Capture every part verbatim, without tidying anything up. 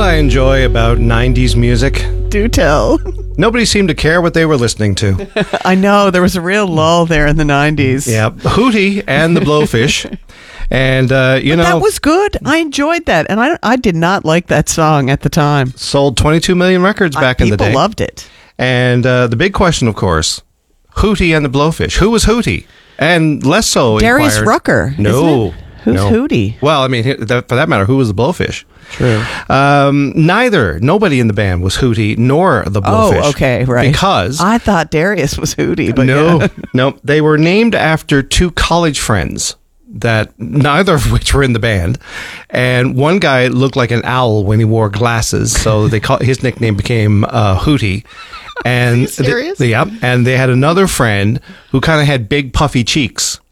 I enjoy about nineties music? Do tell. Nobody seemed to care what they were listening to. I know, there was a real lull there in the nineties. Yeah, Hootie and the Blowfish. And, uh, you but know... that was good. I enjoyed that. And I, I did not like that song at the time. Sold twenty-two million records back I, in the day. People loved it. And uh, the big question, of course, Hootie and the Blowfish. Who was Hootie? And less so Darius inquired, Rucker. No. Who's no. Hootie? Well, I mean, for that matter, who was the Blowfish? True. Um, neither, nobody in the band was Hootie nor the Blowfish. Oh, okay, right. Because... I thought Darius was Hootie, but no, yeah. no, they were named after two college friends that neither of which were in the band. And one guy looked like an owl when he wore glasses, so they call, his nickname became uh, Hootie. And Are you serious? They, yeah, and they had another friend who kind of had big puffy cheeks.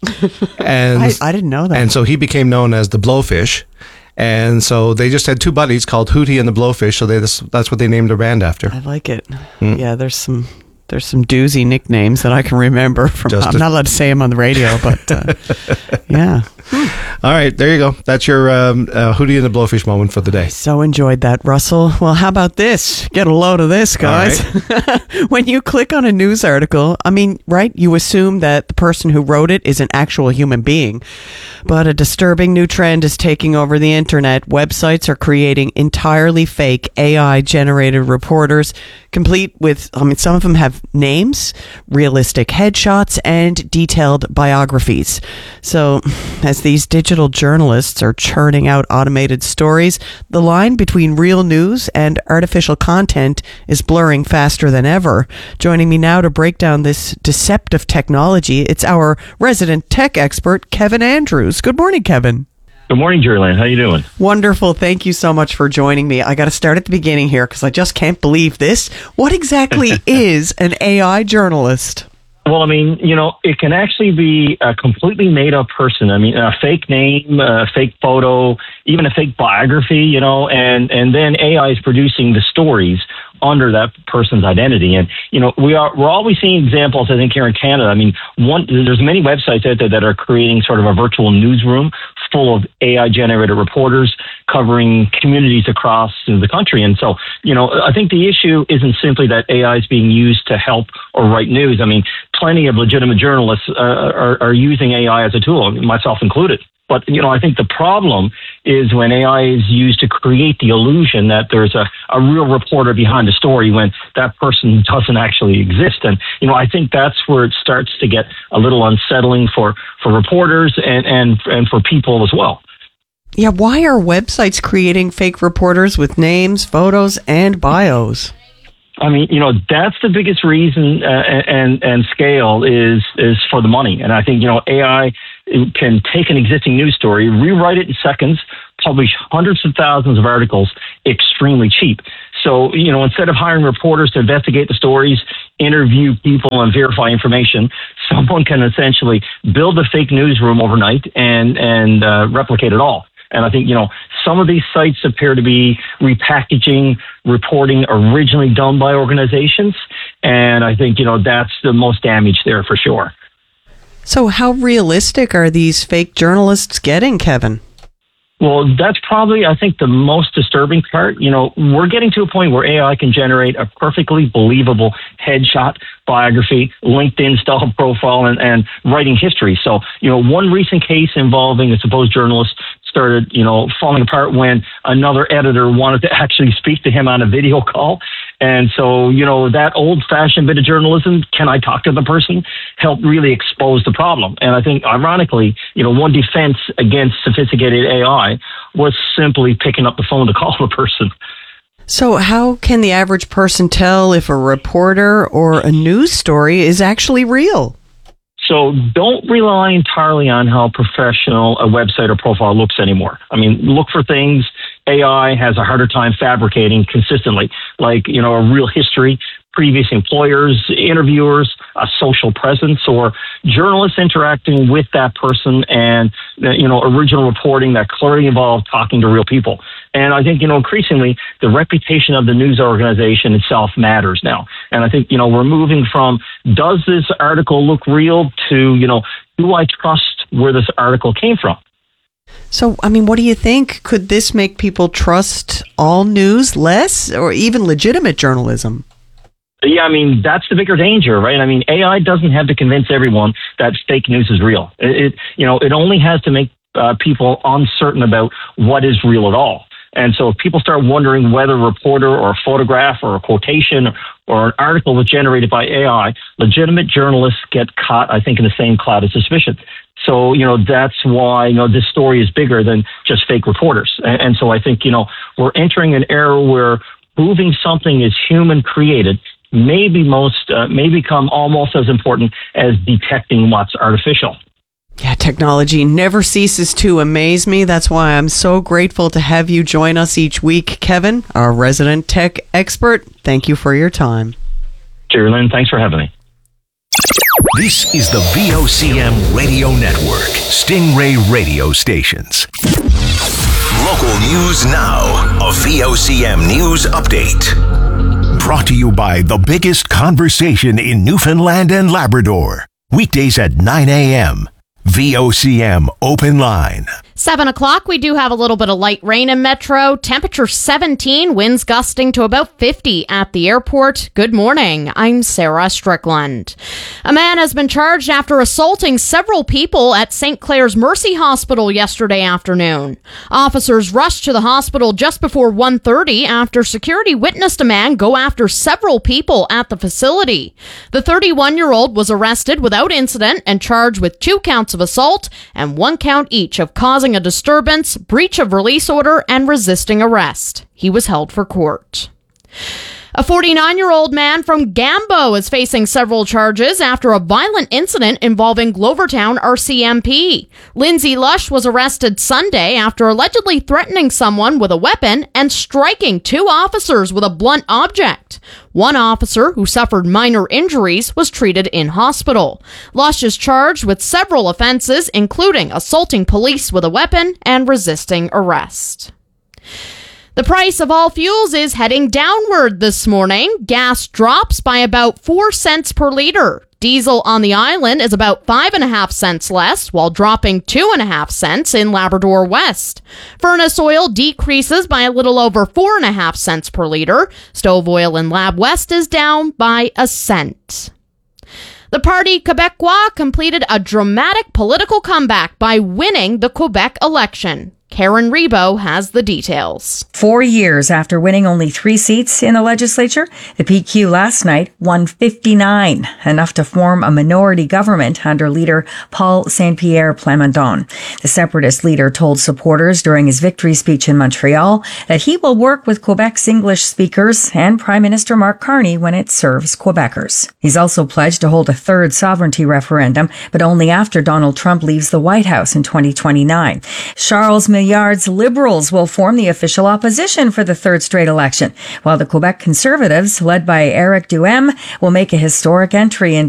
And I, I didn't know that. And so he became known as the Blowfish. And so they just had two buddies called Hootie and the Blowfish, so they that's what they named their band after. I like it. Mm. Yeah, there's some there's some doozy nicknames that I can remember from. Just I'm a, not allowed to say them on the radio, but uh, yeah. All right, there you go. That's your um, uh, Hootie and the Blowfish moment for the day. I so enjoyed that, Russell. Well, how about this? Get a load of this, guys. Right. When you click on a news article, I mean, right, you assume that the person who wrote it is an actual human being. But a disturbing new trend is taking over the internet. Websites are creating entirely fake A I-generated reporters, complete with, I mean, some of them have names, realistic headshots, and detailed biographies. So, as these digital journalists are churning out automated stories, the line between real news and artificial content is blurring faster than ever. Joining me now to break down this deceptive technology, it's our resident tech expert, Kevin Andrews. Good morning, Kevin. Good morning, Jerry. How you doing? Wonderful. Thank you so much for joining me. I got to start at the beginning here because I just can't believe this. What exactly is an A I journalist? Well, I mean, you know, it can actually be a completely made-up person. I mean, a fake name, a fake photo, even a fake biography, you know, and, and then A I is producing the stories under that person's identity. And, you know, we are, we're always seeing examples, I think, here in Canada. I mean, one, there's many websites out there that are creating sort of a virtual newsroom full of A I-generated reporters covering communities across the country. And so, you know, I think the issue isn't simply that A I is being used to help or write news. I mean, plenty of legitimate journalists uh, are, are using A I as a tool, myself included. But, you know, I think the problem is when A I is used to create the illusion that there's a, a real reporter behind the story when that person doesn't actually exist. And, you know, I think that's where it starts to get a little unsettling for, for reporters and, and, and for people as well. Yeah, why are websites creating fake reporters with names, photos, and bios? I mean, you know, that's the biggest reason uh, and and scale is is for the money. And I think, you know, A I can take an existing news story, rewrite it in seconds, publish hundreds of thousands of articles extremely cheap. So, you know, instead of hiring reporters to investigate the stories, interview people and verify information, someone can essentially build a fake newsroom overnight and, and uh, replicate it all. And I think, you know, some of these sites appear to be repackaging reporting originally done by organizations. And I think, you know, that's the most damage there for sure. So how realistic are these fake journalists getting, Kevin? Well, that's probably, I think, the most disturbing part. You know, we're getting to a point where A I can generate a perfectly believable headshot, biography, LinkedIn style profile, and, and writing history. So, you know, one recent case involving a supposed journalist started, you know, falling apart when another editor wanted to actually speak to him on a video call. And so, you know, that old-fashioned bit of journalism, can I talk to the person, helped really expose the problem. And I think, ironically, you know, one defense against sophisticated A I was simply picking up the phone to call the person. So how can the average person tell if a reporter or a news story is actually real? So don't rely entirely on how professional a website or profile looks anymore. I mean, look for things A I has a harder time fabricating consistently, like, you know, a real history, previous employers, interviewers, a social presence, or journalists interacting with that person and, you know, original reporting that clearly involved talking to real people. And I think, you know, increasingly, the reputation of the news organization itself matters now. And I think, you know, we're moving from, does this article look real, to, you know, do I trust where this article came from? So, I mean, what do you think? Could this make people trust all news less, or even legitimate journalism? Yeah, I mean, that's the bigger danger, right? I mean, A I doesn't have to convince everyone that fake news is real. It, it you know, it only has to make uh, people uncertain about what is real at all. And so if people start wondering whether a reporter or a photograph or a quotation or an article was generated by A I, legitimate journalists get caught, I think, in the same cloud of suspicion. So, you know, that's why, you know, this story is bigger than just fake reporters. And, and so I think, you know, we're entering an era where proving something is human created may be most, uh, may become almost as important as detecting what's artificial. Yeah, technology never ceases to amaze me. That's why I'm so grateful to have you join us each week, Kevin, our resident tech expert. Thank you for your time. Jerry Lynn, thanks for having me. This is the V O C M Radio Network, Stingray Radio Stations. Local news now, a V O C M News Update. Brought to you by the biggest conversation in Newfoundland and Labrador. Weekdays at nine a.m. V O C M Open Line. Seven o'clock, we do have a little bit of light rain in Metro. Temperature seventeen, winds gusting to about fifty at the airport. Good morning. I'm Sarah Strickland. A man has been charged after assaulting several people at Saint Clair's Mercy Hospital yesterday afternoon. Officers rushed to the hospital just before one thirty after security witnessed a man go after several people at the facility. The thirty-one-year-old was arrested without incident and charged with two counts of assault and one count each of causing a disturbance, breach of release order, and resisting arrest. He was held for court. A forty-nine-year-old man from Gambo is facing several charges after a violent incident involving Glovertown R C M P. Lindsay Lush was arrested Sunday after allegedly threatening someone with a weapon and striking two officers with a blunt object. One officer, who suffered minor injuries, was treated in hospital. Lush is charged with several offenses, including assaulting police with a weapon and resisting arrest. The price of all fuels is heading downward this morning. Gas drops by about four cents per liter. Diesel on the island is about five and a half cents less, while dropping two and a half cents in Labrador West. Furnace oil decreases by a little over four and a half cents per liter. Stove oil in Lab West is down by a cent. The Parti Québécois completed a dramatic political comeback by winning the Quebec election. Karen Rebo has the details. Four years after winning only three seats in the legislature, the P Q last night won fifty-nine, enough to form a minority government under leader Paul Saint-Pierre Plamondon. The separatist leader told supporters during his victory speech in Montreal that he will work with Quebec's English speakers and Prime Minister Mark Carney when it serves Quebecers. He's also pledged to hold a third sovereignty referendum, but only after Donald Trump leaves the White House in twenty twenty-nine. Charles Milliard's Liberals will form the official opposition for the third straight election, while the Quebec Conservatives, led by Eric Duhem, will make a historic entry in